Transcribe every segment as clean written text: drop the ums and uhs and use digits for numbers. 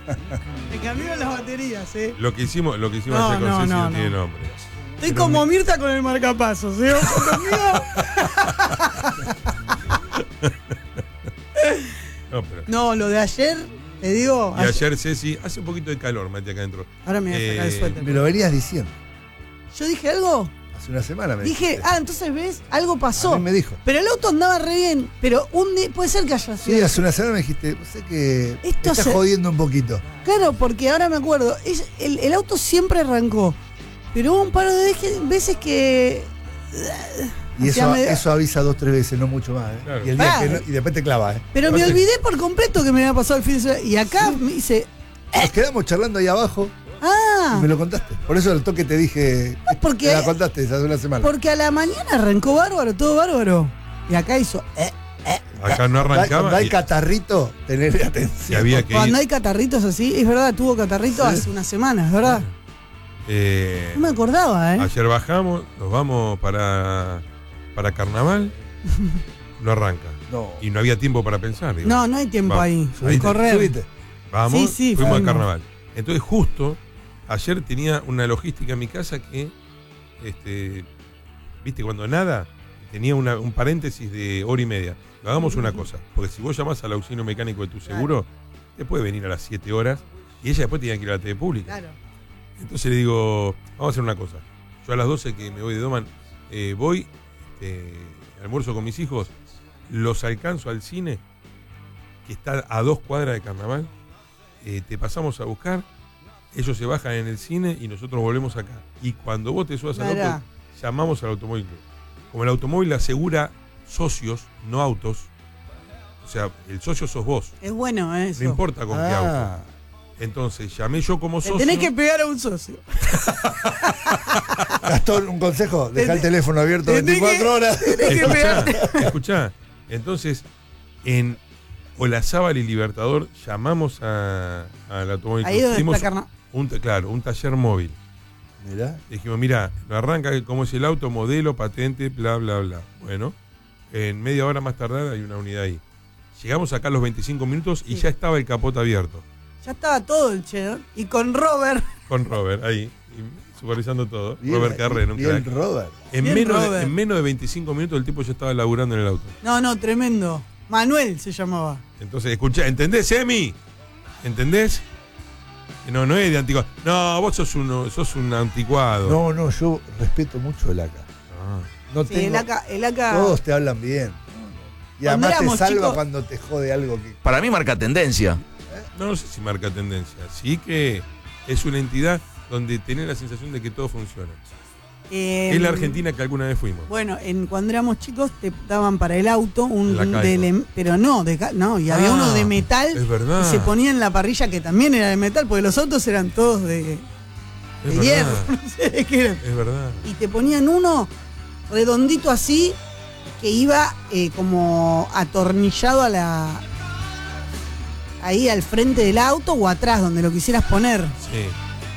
Me cambiaron las baterías, Lo que hicimos ayer con Ceci no tiene nombre. Estoy como Mirta con el marcapasos, ¿eh? No, lo de ayer, te digo. Y ayer Ceci, hace un poquito de calor, Mati, acá adentro. Ahora me voy a sacar el suéter. Me lo venías diciendo. ¿Yo dije algo? Hace una semana me dije. dijiste. Entonces ves, algo pasó. A mí me dijo. Pero el auto andaba re bien. Pero un día, puede ser que haya sido. Sí, hace una semana me dijiste, sé que Esto estás jodiendo un poquito. Claro, porque ahora me acuerdo, el auto siempre arrancó. Pero hubo un par de veces que. Y eso avisa 2 o 3 veces, no mucho más. Claro. Y el día que no, y después te clava. Pero me olvidé por completo que me había pasado el fin de semana. Y acá me dice. Nos quedamos charlando ahí abajo. Ah. Y me lo contaste. Por eso al toque te dije. Porque, me la contaste hace una semana. Porque a la mañana arrancó bárbaro, todo bárbaro. Y acá hizo. Acá no arrancaba. Cuando hay catarrito, tener atención. Había que Cuando hay catarritos así, es verdad, tuvo catarrito hace unas semanas, es verdad. No me acordaba, Ayer bajamos, nos vamos para Carnaval, no arranca. No. Y no había tiempo para pensar. Digo. No hay tiempo ahí. Correr. ¿Subiste? Vamos, Sí, fuimos a Carnaval. Entonces justo, ayer tenía una logística en mi casa que, viste, cuando nada, tenía un paréntesis de 1 hora y media. Hagamos una cosa, porque si vos llamás al auxilio mecánico de tu seguro, te puede venir a las 7 horas y ella después tenía que ir a la TV pública. Claro. Entonces le digo, vamos a hacer una cosa. Yo a las 12 que me voy de Doman, voy, almuerzo con mis hijos, los alcanzo al cine, que está a 2 cuadras de Carnaval, te pasamos a buscar, ellos se bajan en el cine y nosotros volvemos acá. Y cuando vos te subas al auto, llamamos al automóvil club. Como el automóvil asegura socios, no autos, o sea, el socio sos vos. Es bueno eso. No importa con qué auto. Entonces, llamé yo como socio. Tenés que pegar a un socio. Gastón, un consejo, deja el teléfono abierto 24 horas. Escuchá. Entonces, en Olazábal y Libertador llamamos al automóvil. Ahí donde está un taller móvil. Mirá. Dijimos, mira, no arranca cómo es el auto, modelo, patente, bla, bla, bla. Bueno, en media hora más tardar hay una unidad ahí. Llegamos acá a los 25 minutos y ya estaba el capot abierto. Ya estaba todo el cheddar. Y con Robert. Con Robert, ahí, supervisando todo. Bien, Robert Carreno, un bien crack. Robert. En menos de 25 minutos el tipo ya estaba laburando en el auto. No, tremendo. Manuel se llamaba. Entonces, escuchá, ¿entendés, Emi? ¿Entendés? No es de anticuado. No, vos sos un anticuado. No, yo respeto mucho el ACA. No sí, tengo, el ACA. Todos te hablan bien. Y además te salva cuando te jode algo que. Para mí marca tendencia. No sé si marca tendencia. Sí que es una entidad donde tenés la sensación de que todo funciona. Es la Argentina que alguna vez fuimos. Bueno, cuando éramos chicos te daban para el auto pero y había uno de metal. Es verdad. Y se ponía en la parrilla que también era de metal, porque los autos eran todos de hierro, no sé de qué eran. Es verdad. Y te ponían uno redondito así que iba como atornillado ahí al frente del auto o atrás, donde lo quisieras poner. Sí.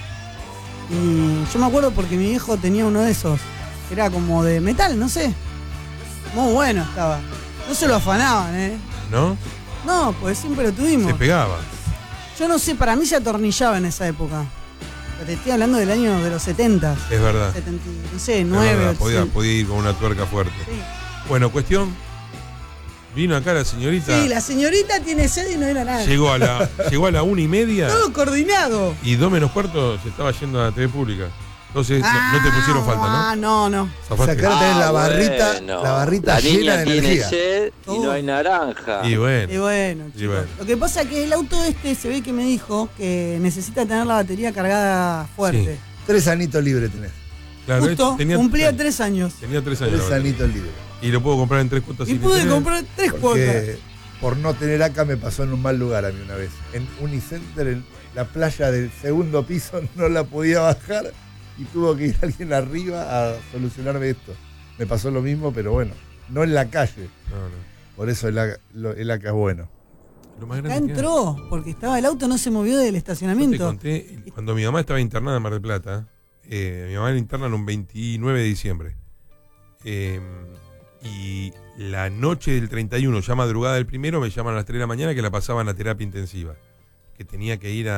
Y yo me acuerdo porque mi viejo tenía uno de esos. Era como de metal, no sé. Muy bueno estaba. No se lo afanaban, ¿No? No, pues siempre lo tuvimos. Se pegaba. Yo no sé, para mí se atornillaba en esa época. Pero te estoy hablando del año de los 70. Es verdad. 70, no sé, 9. Podía ir con una tuerca fuerte. Sí. Bueno, cuestión. Vino acá la señorita. Sí, la señorita tiene sed y no era nada. Llegó a la 1:30. Todo coordinado. Y 2 menos cuarto se estaba yendo a la TV pública. Entonces no te pusieron falta, ¿no? No. O sea, acá tenés la barrita la llena niña de tiene energía. sed y no hay naranja. Y bueno. Chicos. Lo que pasa es que el auto se ve que me dijo que necesita tener la batería cargada fuerte. Sí. 3 anitos libres tenés. Claro, justo, cumplía 3 años. Tenía 3 años. 3 anitos libres. Y lo puedo comprar en 3 cuotas. Y pude comprar 3 cuotas. Por no tener acá me pasó en un mal lugar a mí una vez. En Unicenter, en la playa del 2.º piso, no la podía bajar y tuvo que ir alguien arriba a solucionarme esto. Me pasó lo mismo, pero bueno, no en la calle. No. Por eso el ACA es bueno. Acá entró, porque el auto no se movió del estacionamiento. Yo te conté, cuando mi mamá estaba internada en Mar del Plata, mi mamá era interna en un 29 de diciembre. Y la noche del 31, ya madrugada del 1, me llaman a las 3 de la mañana que la pasaban a terapia intensiva. Que tenía que ir a